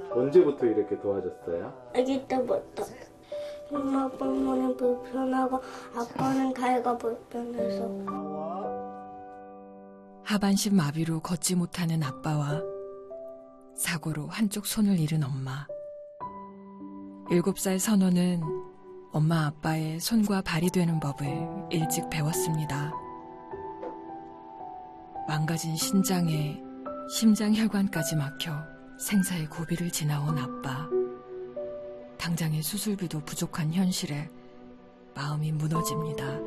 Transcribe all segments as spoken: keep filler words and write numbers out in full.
언제부터 이렇게 도와줬어요? 아기 때부터. 엄마 때문에 불편하고 아빠는 다리가 불편해서. 하반신 마비로 걷지 못하는 아빠와 사고로 한쪽 손을 잃은 엄마. 일곱 살 선호는 엄마 아빠의 손과 발이 되는 법을 일찍 배웠습니다. 망가진 신장에 심장혈관까지 막혀 생사의 고비를 지나온 아빠. 당장의 수술비도 부족한 현실에 마음이 무너집니다.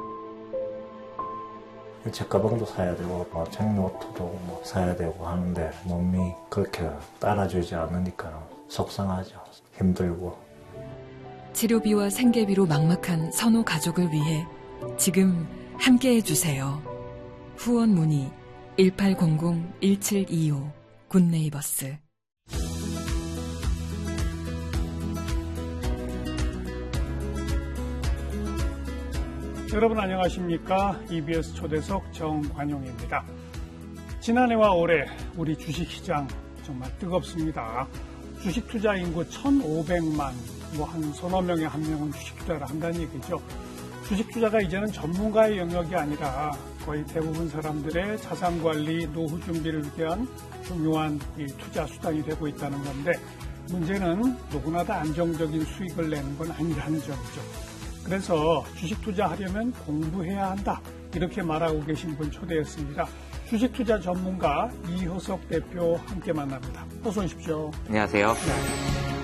책가방도 사야 되고 뭐 책노트도 뭐 사야 되고 하는데 몸이 그렇게 따라주지 않으니까 속상하죠. 힘들고. 치료비와 생계비로 막막한 선호 가족을 위해 지금 함께해 주세요. 후원 문의 일팔공공 일칠이오 굿네이버스. 여러분 안녕하십니까? 이비에스 초대석 정관용입니다. 지난해와 올해 우리 주식시장 정말 뜨겁습니다. 주식 투자 인구 천오백만, 뭐 한 서너 명에 한 명은 주식 투자를 한다는 얘기죠. 주식 투자가 이제는 전문가의 영역이 아니라 거의 대부분 사람들의 자산 관리, 노후 준비를 위한 중요한 이 투자 수단이 되고 있다는 건데, 문제는 누구나 다 안정적인 수익을 내는 건 아니라는 점이죠. 그래서 주식 투자하려면 공부해야 한다, 이렇게 말하고 계신 분 초대했습니다. 주식 투자 전문가 이효석 대표 함께 만납니다. 어서 오십시오. 안녕하세요. 네.